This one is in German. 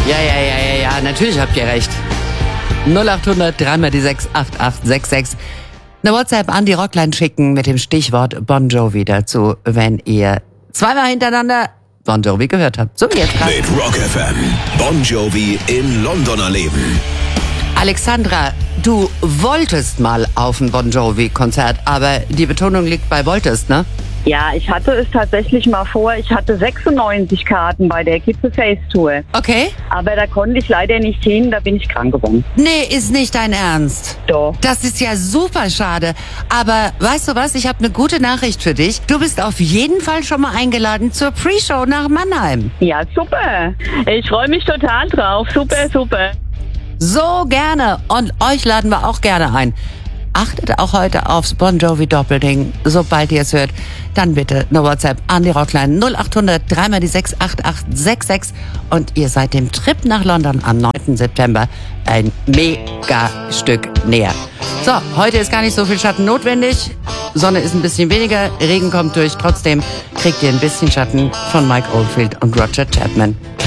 Ja, natürlich habt ihr recht. 0800 3 die 6 8866. Eine WhatsApp an die Rockline schicken mit dem Stichwort Bon Jovi dazu, wenn ihr zweimal hintereinander Bon Jovi gehört habt. So wie jetzt gerade. Mit Rock FM. Bon Jovi im Londoner Leben. Alexandra, du wolltest mal auf ein Bon Jovi-Konzert, aber die Betonung liegt bei wolltest, ne? Ja, ich hatte es tatsächlich mal vor. Ich hatte 96 Karten bei der Keep the Faith Tour. Okay. Aber da konnte ich leider nicht hin, da bin ich krank geworden. Nee, ist nicht dein Ernst. Doch. Das ist ja super schade. Aber weißt du was, ich habe eine gute Nachricht für dich. Du bist auf jeden Fall schon mal eingeladen zur Pre-Show nach Mannheim. Ja, super. Ich freue mich total drauf. Super, super. So gerne. Und euch laden wir auch gerne ein. Achtet auch heute aufs Bon Jovi Doppelding. Sobald ihr es hört, dann bitte eine WhatsApp an die Rockline 0800 3 die 6 8866 und ihr seid dem Trip nach London am 9. September ein mega Stück näher. So, heute ist gar nicht so viel Schatten notwendig. Sonne ist ein bisschen weniger, Regen kommt durch. Trotzdem kriegt ihr ein bisschen Schatten von Mike Oldfield und Roger Chapman.